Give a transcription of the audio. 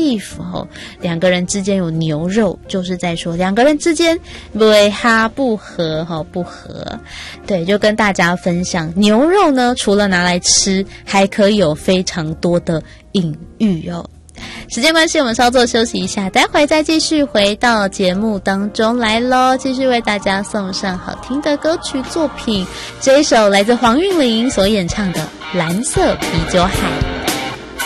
beef 两个人之间有牛肉，就是在说两个人之间为哈不合不合。对，就跟大家分享，牛肉呢除了拿来吃，还可以有非常多的隐喻哦。时间关系，我们稍作休息一下，待会再继续回到节目当中来咯，继续为大家送上好听的歌曲作品。这一首来自黄韵玲所演唱的《蓝色啤酒海》。